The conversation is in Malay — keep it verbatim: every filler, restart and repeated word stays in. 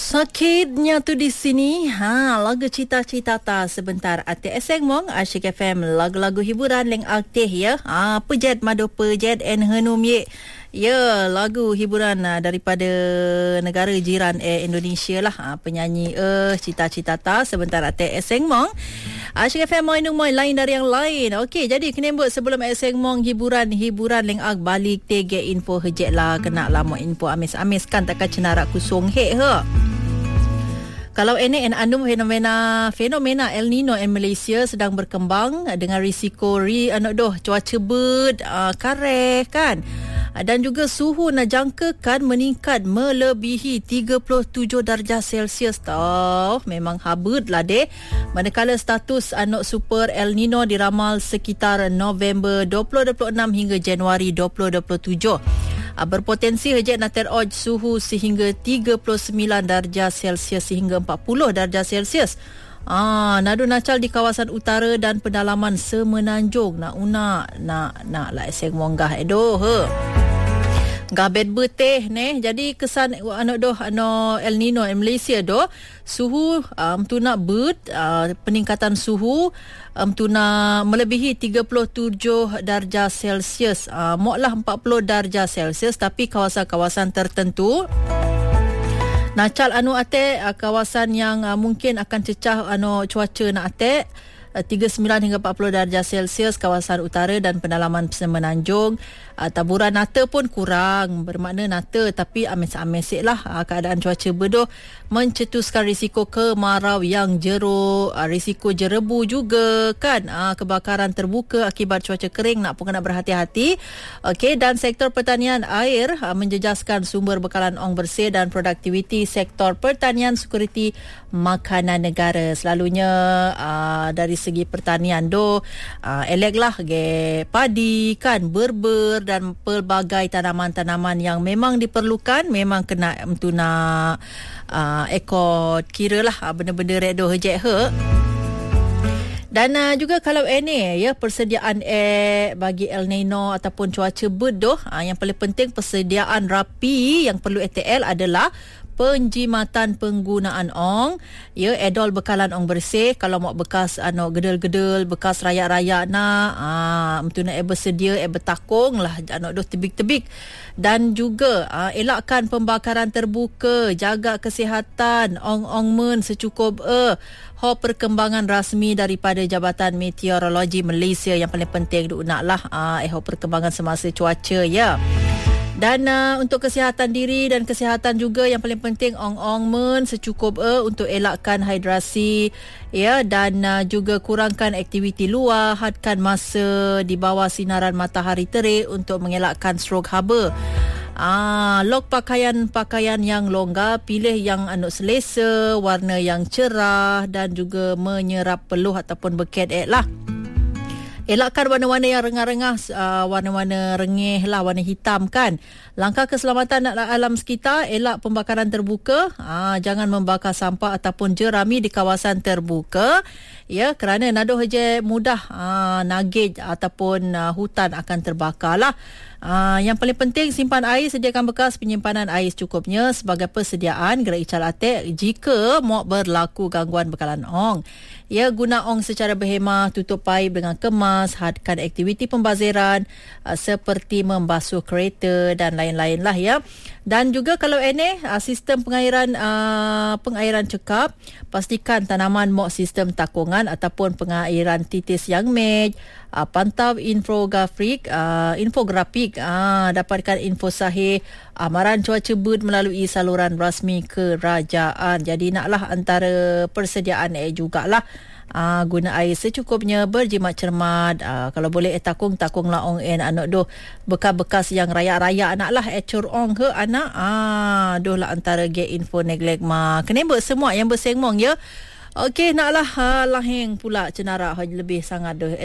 Sakitnya tu di sini. Ha, lagu cita-cita ta sebentar ate eseng mong Asyik F M lagu-lagu hiburan leng aktif ya. Ha, pejet mado pejet en henum ye. Ya, lagu hiburan uh, daripada negara jiran eh Indonesia lah. Ha, penyanyi eh cita-cita ta sebentar ate eseng mong. Asyik F M moinung moi lain dari yang lain. Okey, jadi kena buat sebelum eseng mong hiburan-hiburan leng ak balik tege info hejek lah kena lama info amis-amis kan takkan cenara kusung he he. Kalau ini en anu fenomena fenomena El Nino in Malaysia sedang berkembang dengan risiko ri anak doh cuaca ber uh, kareh kan. Dan juga suhu nak jangkakan meningkat melebihi tiga puluh tujuh darjah Celsius tau. Memang habud lah deh. Manakala status anak super El Nino diramal sekitar November dua ribu dua puluh enam hingga Januari dua ribu dua puluh tujuh. Berpotensi hejek nak teroj suhu sehingga tiga puluh sembilan darjah Celsius sehingga empat puluh darjah Celsius. Ah, nadu nacal di kawasan utara dan pedalaman Semenanjung. Nak una nak nak lah eseng monggah edo he. Gabet beteh neh. Jadi kesan anak doh ano El Nino in Malaysia doh suhu um, tu nak bet uh, peningkatan suhu um, tu nak melebihi tiga puluh tujuh darjah Celsius. Uh, moklah empat puluh darjah Celsius tapi kawasan-kawasan tertentu nacal anu ate uh, kawasan yang uh, mungkin akan cecah anu cuaca nak ate uh, tiga puluh sembilan hingga empat puluh darjah Celsius kawasan utara dan pedalaman Semenanjung. Uh, taburan nata pun kurang, bermakna nata tapi amis-amis lah uh, keadaan cuaca berdoh mencetuskan risiko kemarau yang jeruk, uh, risiko jerebu juga kan, uh, kebakaran terbuka akibat cuaca kering nak pun kena berhati-hati. Okey, dan sektor pertanian air uh, menjejaskan sumber bekalan ong bersih dan produktiviti sektor pertanian security makanan negara. Selalunya uh, dari segi pertanian do uh, elek lah ge padi kan, berber dan pelbagai tanaman-tanaman yang memang diperlukan memang kena tu nak uh, ekor kira lah benda-benda redo hejek he. Dan uh, juga kalau ini ya persediaan air bagi El Nino ataupun cuaca berdoh, uh, yang paling penting persediaan rapi yang perlu A T L adalah penjimatan penggunaan ong, ya, edol bekalan ong bersih. Kalau mau bekas ano gedel-gedel, bekas rayak-rayak nak ah mtu nak bersedia e bertakung lah ano doh tebik-tebik. Dan juga ah, elakkan pembakaran terbuka, jaga kesihatan ong-ong men secukup eh ho perkembangan rasmi daripada Jabatan Meteorologi Malaysia yang paling penting du naklah ah eh ho perkembangan semasa cuaca ya. Dan uh, untuk kesihatan diri dan kesihatan juga yang paling penting ong-ong men secukup eh untuk elakkan hidrasi ya, dan uh, juga kurangkan aktiviti luar, hadkan masa di bawah sinaran matahari terik untuk mengelakkan strok haba. Ah, log pakaian-pakaian yang longgar, pilih yang anu selesa, warna yang cerah dan juga menyerap peluh ataupun beket ek lah. Elakkan warna-warna yang rengah-rengah, uh, warna-warna rengih lah, warna hitam kan. Langkah keselamatan alam sekitar, elak pembakaran terbuka, uh, jangan membakar sampah ataupun jerami di kawasan terbuka. Ya, kerana nado je mudah uh, nagej ataupun uh, hutan akan terbakar lah. Uh, yang paling penting simpan air, sediakan bekas penyimpanan air secukupnya sebagai persediaan gerak ical atek jika mau berlaku gangguan bekalan ong. Ya, guna ong secara berhemah, tutup paip dengan kemas, hadkan aktiviti pembaziran uh, seperti membasuh kereta dan lain-lain lah ya. Dan juga kalau ini uh, sistem pengairan uh, pengairan cekap, pastikan tanaman mau sistem takungan ataupun pengairan titis yang mej. Uh, pantau infografik uh, infografik uh, dapatkan info sahih amaran cuaca bird melalui saluran rasmi kerajaan. Jadi naklah antara persediaan air jugalah uh, guna air secukupnya, berjimat cermat. Uh, kalau boleh eh, takung takung lah ong en anak doh bekas-bekas yang rayak-rayak naklah ecur ong ke anak ah doh lah antara ge info neglect ma kena buat semua yang bersengmong ya. Okey, naklah uh, lahing pula cenara lebih sangat doh